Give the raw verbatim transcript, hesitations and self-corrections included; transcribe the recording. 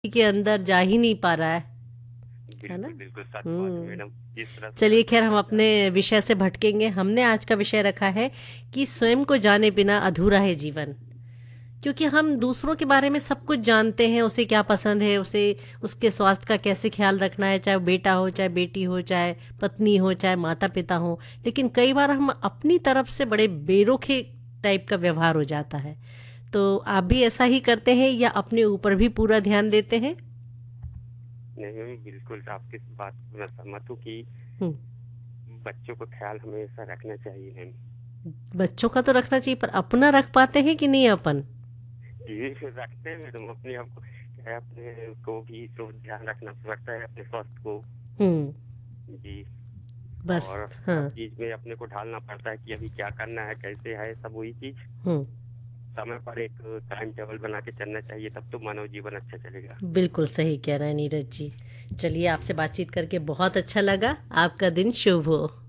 के अंदर जा ही नहीं पा रहा है है ना। बिल्कुल बिल्कुल सच बात है हम्म। मैडम। जिस तरह से चलिए, खैर बच्चा हम रहता अपने है। विषय से भटकेंगे। हमने आज का विषय रखा है कि स्वयं को जाने बिना अधूरा है जीवन। क्योंकि हम दूसरों के बारे में सब कुछ जानते हैं, उसे क्या पसंद है, उसे उसके स्वास्थ्य का कैसे ख्याल रखना है, चाहे वो बेटा हो, चाहे बेटी हो, चाहे पत्नी हो, चाहे माता पिता हो। लेकिन कई बार हम अपनी तरफ से बड़े बेरुखे टाइप का व्यवहार हो जाता है। तो आप भी ऐसा ही करते हैं या अपने ऊपर भी पूरा ध्यान देते हैं? नहीं नहीं, बिल्कुल आपकी इस बात को मैं सहमत हूँ कि हम्म। बच्चों को ख्याल हमेशा रखना चाहिए मैम। बच्चों का तो रखना चाहिए, पर अपना रख पाते हैं कि नहीं अपन? ये रखते हैं मैडम अपने आप को। क्या है, अपने को भी तो ध्यान रखना पड़ता है अपने स्वास्थ्य को। हम्म। जी। बस। और हाँ। सब चीज में अपने को ढालना पड़ता है कि अभी क्या करना है, कैसे है, सब वही चीज हम्म। समय पर एक टाइम टेबल बना के चलना चाहिए, तब तो मानव जीवन अच्छा चलेगा। बिल्कुल सही कह रहे हैं नीरज जी। चलिए, आपसे बातचीत करके बहुत अच्छा लगा। आपका दिन शुभ हो।